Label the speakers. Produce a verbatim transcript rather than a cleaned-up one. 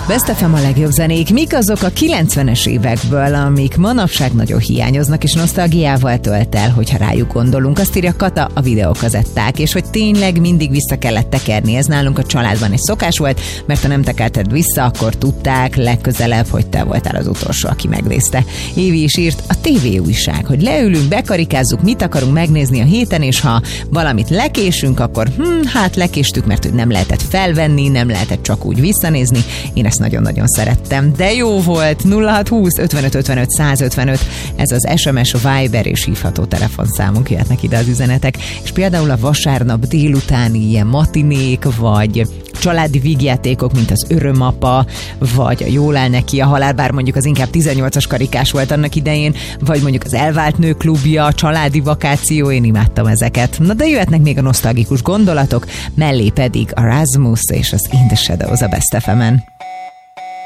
Speaker 1: Best ef em a legjobb zenék. Mik azok a kilencvenes évekből, amik manapság nagyon hiányoznak, és nosztalgiával tölt el, hogyha rájuk gondolunk. Azt írja Kata, a videókazetták, és hogy tényleg mindig vissza kellett tekerni. Ez nálunk a családban egy szokás volt, mert ha nem tekerted vissza, akkor tudták legközelebb, hogy te voltál az utolsó, aki megnézte. Évi is írt, a tévéújság, hogy leülünk, bekarikázzuk, mit akarunk megnézni a héten, és ha valamit lekésünk, akkor hm, hát lekéstük, mert hogy nem lehetett felvenni, nem lehetett csak úgy visszanézni. Én ezt nagyon-nagyon szerettem. De jó volt. nulla hat húsz ötvenöt ötvenöt százötvenöt, ez az es em es, Viber és hívható telefonszámunk, jöhetnek ide az üzenetek. És például a vasárnap délutáni ilyen matinék, vagy családi vígjátékok, mint az Örömapa, vagy a Jól áll neki a halál, bár mondjuk az inkább tizennyolcas karikás volt annak idején, vagy mondjuk az Elvált nők klubja, a családi vakáció, én imádtam ezeket. Na de jöhetnek még a nosztalgikus gondolatok, mellé pedig a Rasmus és az In the Shadows a Best ef emen.